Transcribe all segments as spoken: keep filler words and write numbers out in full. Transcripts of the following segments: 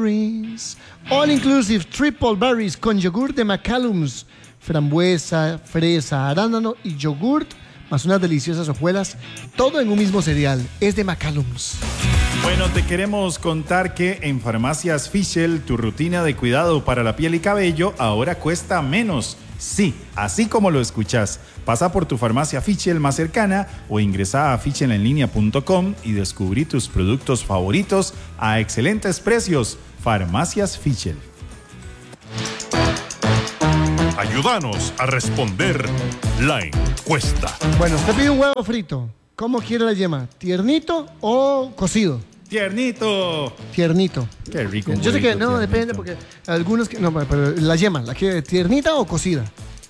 berries. All inclusive triple berries con yogur de McCallum's. Frambuesa, fresa, arándano y yogurt, más unas deliciosas hojuelas, todo en un mismo cereal. Es de McCallum's. Bueno, te queremos contar que en Farmacias Fischel tu rutina de cuidado para la piel y cabello ahora cuesta menos. Sí, así como lo escuchas. Pasa por tu farmacia Fischel más cercana o ingresa a fischel en línea punto com y descubrí tus productos favoritos a excelentes precios. Farmacias Fischel. Ayúdanos a responder la encuesta. Bueno, usted pide un huevo frito. ¿Cómo quiere la yema? ¿Tiernito o cocido? Tiernito. Tiernito. Qué rico. Yo sé que no, tiernito. depende porque algunos que no, pero la yema, ¿la quiere tiernita o cocida?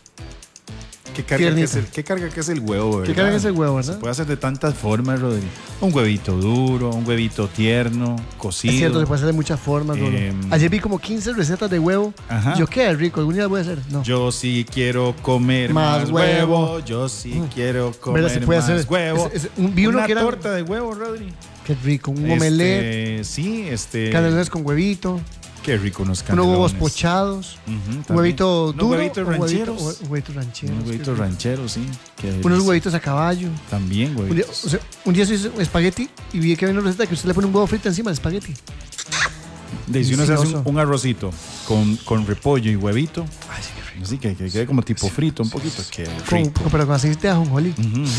¿Qué carga, que es, el, ¿Qué carga que es el huevo, verdad? ¿Qué carga que es el huevo, verdad? Se puede hacer de tantas formas, Rodri. Un huevito duro, un huevito tierno, cocido. Es cierto, se puede hacer de muchas formas, eh, Ayer vi como quince recetas de huevo. Ajá. Yo, qué rico, algún día lo voy a hacer. No. Yo sí quiero comer Más más, huevo. huevo. Yo sí Mm. quiero comer ¿Verdad? Se puede más hacer- huevo. es- es- un- vi uno Una que era- torta de huevo, Rodri. Qué rico, un Este, omelette, Sí, este. canelones con huevito, Qué rico unos unos canelones. huevos pochados, Ujú, un también. huevito Unos duro, huevitos un huevito- rancheros. hue- huevitos rancheros. Unos qué huevitos rico. rancheros, sí. Qué Unos delicia. huevitos a caballo. También Un día, huevitos. o sea, un día se hizo espagueti y vi que había una receta que usted le pone un huevo frito encima del espagueti. De si uno se hace un, delicioso. un arrocito con, con repollo y huevito, Ay, sí, qué rico. así que, que quede como tipo frito un poquito. Qué Con- rico. pero con aceite de ajonjolí. Ujú, ujú.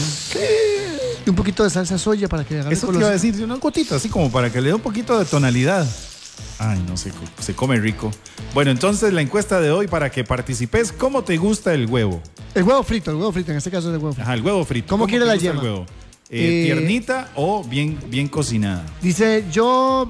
Y un poquito de salsa soya para que agarre Eso te color. iba a decir, unas gotitas, así como para que le dé un poquito de tonalidad. Ay, no sé, se come rico. Bueno, entonces la encuesta de hoy para que participes, ¿cómo te gusta el huevo? El huevo frito, el huevo frito, en este caso es el huevo frito. Ajá, el huevo frito. ¿Cómo quiere te la gusta yema? el huevo? Eh, Eh, ¿Tiernita o bien, bien cocinada? Dice yo.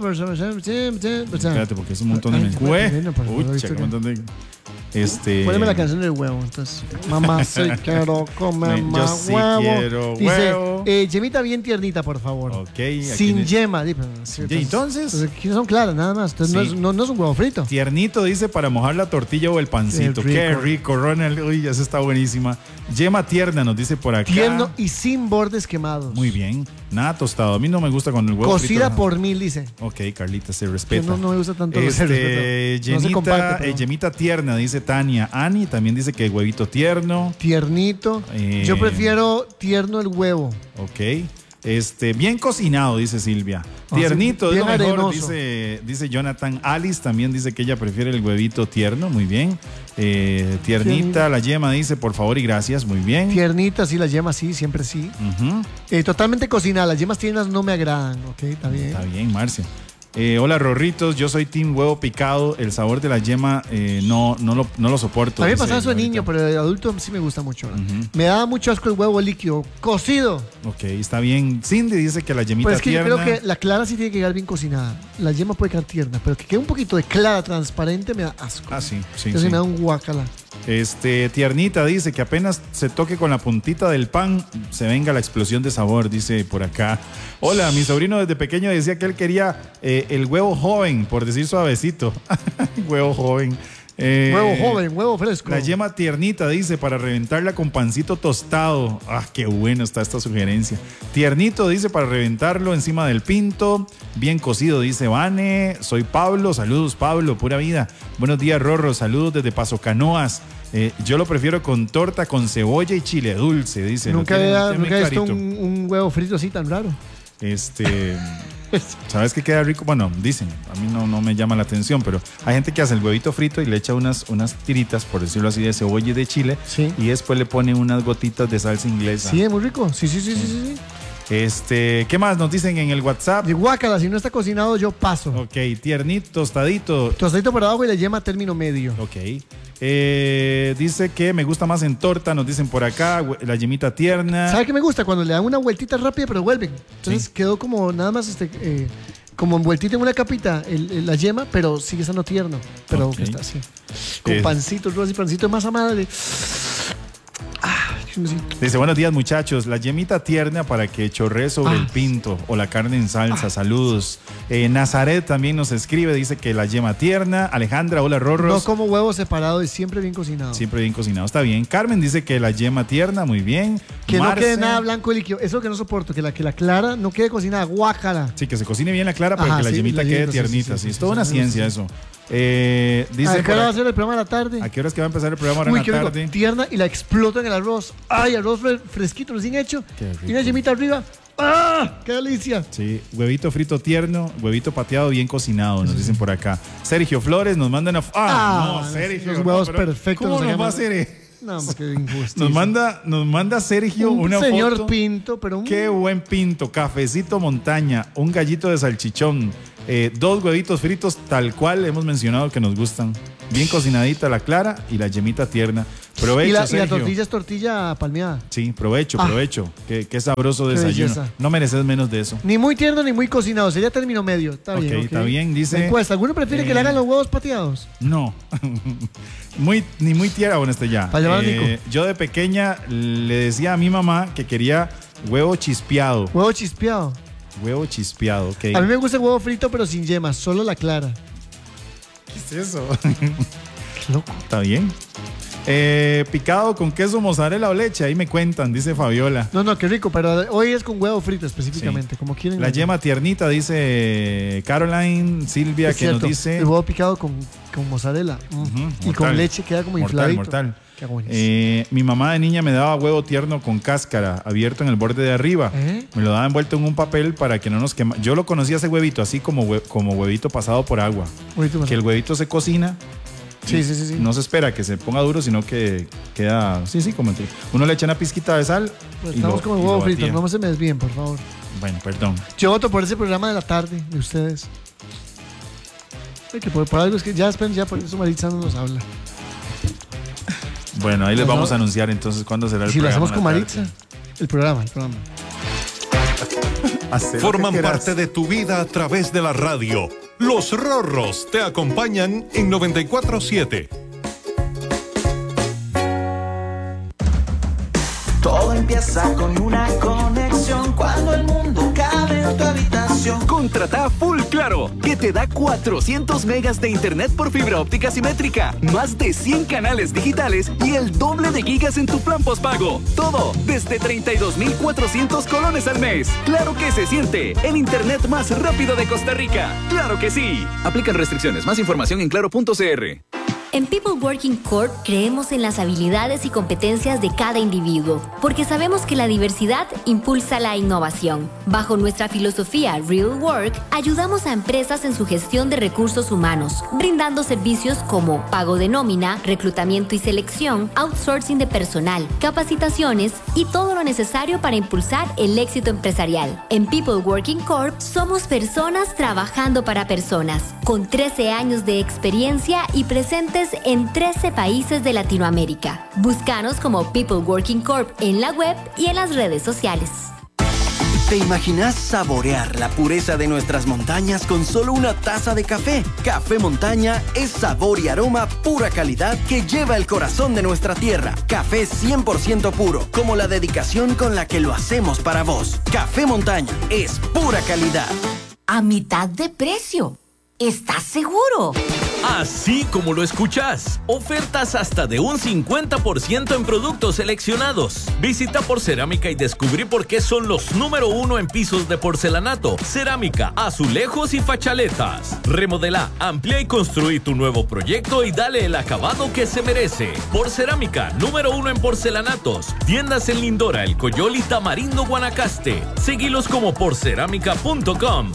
Espérate, porque es un montón de Ay, mensajes. bueno, por favor, Ucha, ¿viste qué que- montón de... Este... Poneme la canción del huevo, entonces. Mamá, sí quiero comer Yo más sí huevo. quiero Dice, huevo. eh, yemita bien tiernita, por favor. Ok. aquí Sin ne- yema. Di, pero, sí, ¿Y entonces? aquí son claras, nada más. Entonces no, Sí. es, no, no es un huevo frito. Tiernito dice para mojar la tortilla o el pancito. Qué Qué rico. rico, Ronald. Uy, esa está buenísima. Yema tierna nos dice por acá. Tierno y sin bordes quemados. Muy bien. Nada tostado. A mí no me gusta con el huevo Cocida frito. por mil, dice. Ok, Carlita, se Que respeta. no, no me gusta tanto. lo- se Este, respeta. No se yemita, comparte, pero eh, yemita tierna, dice Tania. Ani también dice que huevito tierno. tiernito. Eh, Yo prefiero tierno el huevo. Ok. Este, bien cocinado, dice Silvia. Ah, Tiernito, sí, es lo bien mejor, arenoso. dice, dice Jonathan. Alice también dice que ella prefiere el huevito tierno, muy bien. Eh, tiernita, Tiernita. la yema dice por favor y gracias, muy bien. Tiernita, sí, la yema sí, siempre sí. Ujú. Eh, totalmente cocinada. Las yemas tiernas no me agradan. Ok, está bien. Está bien, Marcia. Eh, hola, Rorritos, yo soy team huevo picado. El sabor de la yema eh, no, no, lo, no lo soporto. A mí me dice pasaba eso de ahorita. niño, pero de adulto sí me gusta mucho. ¿no? Ujú. Me daba mucho asco el huevo líquido, cocido. Ok, está bien. Cindy dice que la yemita Pero es que tierna. yo creo que la clara sí tiene que quedar bien cocinada. La yema puede quedar tierna, pero que quede un poquito de clara, transparente, me da asco. Ah, sí, sí, Entonces sí. me da un guacala. Este, tiernita dice que apenas se toque con la puntita del pan, se venga la explosión de sabor, dice por acá. Hola, mi sobrino desde pequeño decía que él quería eh, el huevo joven, por decir suavecito. Huevo joven. Eh, Huevo joven, huevo fresco. La yema tiernita dice para reventarla con pancito tostado. Ah, qué bueno está esta sugerencia. Tiernito dice para reventarlo encima del pinto. Bien cocido, dice Vane. Soy Pablo. Saludos, Pablo. Pura vida. Buenos días, Rorro. Saludos desde Paso Canoas. Eh, yo lo prefiero con torta, con cebolla y chile dulce, dice. Lo Nunca tiene- había, tiene muy nunca he visto clarito. un, un huevo frito así tan raro. Este. ¿Sabes qué queda rico? Bueno, dicen, a mí no, no me llama la atención, pero hay gente que hace el huevito frito y le echa unas, unas tiritas, por decirlo así, de cebolla y de chile. Sí. Y después le pone unas gotitas de salsa inglesa. Sí, es muy rico. Sí, sí, sí, sí, sí. sí. Este, ¿qué más nos dicen en el WhatsApp? De guácala, si no está cocinado, yo paso. Ok, tiernito, tostadito. Tostadito por abajo y la yema término medio. Ok. Eh, dice que me gusta más en torta, nos dicen por acá, hue- la yemita tierna. ¿Sabe qué me gusta? Cuando le dan una vueltita rápida, pero vuelven. Entonces Sí. quedó como nada más este, eh, como envueltita en una capita el- el- la yema, pero sigue estando tierno. Pero Ok. que está así. Con Eh. pancito, así pancito de masa madre. Ah, Chismecito. Dice, buenos días muchachos, la yemita tierna para que chorree sobre Ah. el pinto o la carne en salsa, Ah. saludos. Eh, Nazaret también nos escribe, dice que la yema tierna. Alejandra, hola No Rorros. como huevo separado y siempre bien cocinado. Siempre bien cocinado, está bien. Carmen dice que la yema tierna, muy bien. Que Marce, no quede nada blanco y líquido. Eso que no soporto, que la, que la clara no quede cocinada, guácala. Sí, que se cocine bien la clara, pero Ajá, que la sí, yemita la quede yemita, sí, tiernita. sí, Sí, sí, es sí, toda sí, una sí, ciencia sí. eso. Eh, A dice ver, ¿qué por hora va a aquí- ser el programa de la tarde? ¿A qué horas que va a empezar el programa ahora Uy, en qué la rico. tarde? Tierna y la exploto en el arroz. Ay, arroz fre- fresquito, recién hecho. Qué rico. Y una yemita arriba. ¡Ah! ¡Qué delicia! Sí, huevito frito tierno, huevito pateado bien cocinado, nos dicen por acá. Sergio Flores nos manda una... f- Ah, Ah, no, Sergio. los huevos no, pero perfectos ¿Cómo nos nos va a sacan- hacer? eh? No, hombre, qué injusticia. Nos manda, nos manda Sergio un una señor foto. Pinto, pero un... Qué buen pinto, cafecito montaña, un gallito de salchichón, eh, dos huevitos fritos tal cual hemos mencionado que nos gustan. Bien cocinadita la clara y la yemita tierna. Provecho, y, la, y la Sergio. tortilla es tortilla palmeada. Sí, provecho, Ah. provecho. Qué, qué sabroso Qué desayuno. belleza. No mereces menos de eso. Ni muy tierno ni muy cocinado. Sería término medio. Está Ok, bien. ok. está bien, dice- La encuesta. ¿Alguno prefiere que le Eh, hagan los huevos pateados? No. muy, ni muy tierna, bueno, este ya. Para llevar a Nico. Yo de pequeñña le decía a mi mamá que quería huevo chispeado. Huevo chispeado. Huevo chispeado, ok. A mí me gusta el huevo frito, pero sin yemas. Solo la clara. ¿Qué es eso? Qué loco. Está bien. Eh, picado con queso, mozzarella o leche, ahí me cuentan, dice Fabiola. No, no, qué rico. Pero hoy es con huevo frito específicamente. Como quieren. La yema tiernita, dice Caroline Silvia, Es que cierto, nos dice... el huevo picado con, con mozzarella. Mm. Ujú, Y mortal. con leche queda como Mortal, infladito. mortal. Qué buenísimo. Eh, mi mamá de niña me daba huevo tierno con cáscara, abierto en el borde de arriba. ¿Eh? Me lo daba envuelto en un papel para que no nos quema. Yo lo conocía ese huevito así como, hue- como huevito pasado por agua. Huevito más- Que el huevito se cocina. Sí, sí, sí, sí. No se espera que se ponga duro, sino que queda... Sí, sí, como entre- uno le echa una pizquita de sal Pues y estamos lo- como y huevo lo frito. batía. No se me desvíen, por favor. Bueno, perdón. Yo voto por ese programa de la tarde de ustedes. Ay, que por, por algo es que ya después, ya por eso Maritza no nos habla. Bueno, ahí les No, vamos no. a anunciar entonces cuándo será el Si lo programa. hacemos con en la Maritza. tarde. El programa, el programa. Hacer lo que Forman quieras. parte de tu vida a través de la radio. Los Rorros te acompañan en noventa y cuatro siete. Todo empieza con una conexión cuando el mundo cabe en tu habitación. Contrata Full Claro, que te da cuatrocientos megas de internet por fibra óptica simétrica, más de cien canales digitales y el doble de gigas en tu plan postpago. Todo desde treinta y dos mil cuatrocientos colones al mes. Claro que se siente, el internet más rápido de Costa Rica. ¡Claro que sí! Aplican restricciones. Más información en claro punto c r. En People Working Corp creemos en las habilidades y competencias de cada individuo, porque sabemos que la diversidad impulsa la innovación. Bajo nuestra filosofía Real Work, ayudamos a empresas en su gestión de recursos humanos, brindando servicios como pago de nómina, reclutamiento y selección, outsourcing de personal, capacitaciones y todo lo necesario para impulsar el éxito empresarial. En People Working Corp somos personas trabajando para personas, con trece años de experiencia y presentes en trece países de Latinoamérica. Búscanos como People Working Corp en la web y en las redes sociales. ¿Te imaginas saborear la pureza de nuestras montañas con solo una taza de café? Café Montaña es sabor y aroma pura calidad que lleva el corazón de nuestra tierra. Café cien por ciento puro, como la dedicación con la que lo hacemos para vos. Café Montaña es pura calidad. A mitad de precio. ¿Estás seguro? Así como lo escuchás. Ofertas hasta de un cincuenta por ciento en productos seleccionados. Visita Porcerámica y descubrí por qué son los número uno en pisos de porcelanato, cerámica, azulejos y fachaletas. Remodelá, amplía y construí tu nuevo proyecto y dale el acabado que se merece. Porcerámica, número uno en porcelanatos. Tiendas en Lindora, El Coyol y Tamarindo, Guanacaste. Seguilos como porcerámica punto com.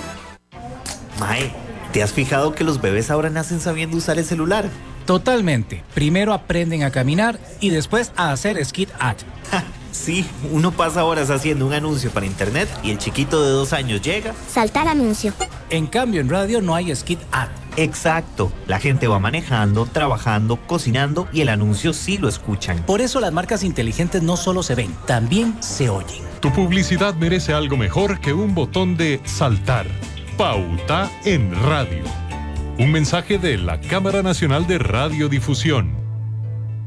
Mae, ¿te has fijado que los bebés ahora nacen sabiendo usar el celular? Totalmente. Primero aprenden a caminar y después a hacer skid at. Ja, sí, uno pasa horas haciendo un anuncio para internet y el chiquito de dos años llega. Saltar anuncio. En cambio, en radio no hay skid at. Exacto. La gente va manejando, trabajando, cocinando y el anuncio sí lo escuchan. Por eso las marcas inteligentes no solo se ven, también se oyen. Tu publicidad merece algo mejor que un botón de saltar. Pauta en radio. Un mensaje de la Cámara Nacional de Radiodifusión.